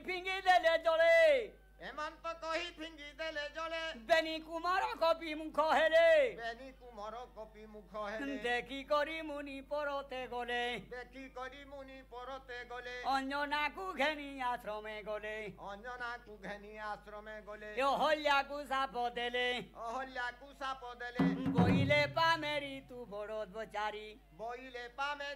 ফিঙ্গি দেলে জলে হেমন্ত কহি ফিঙ্গি দেলে জলে বেনি কুমার কপি মুখ হেলে বেনি কুমার কপি মুখ হেলে দেখি করি মুনি পরতে গলে দেখি করি মুনি পরতে গলে অঞ্জনাকু ঘেনি আশ্রমে গলে অঞ্জনাকু ঘেনি আশ্রমে গলে অহল্যাকু সাপ দেলে অহল্যাকু সাপ দেলে বইলে পামেরি তু বড় বচারি বইলে পামে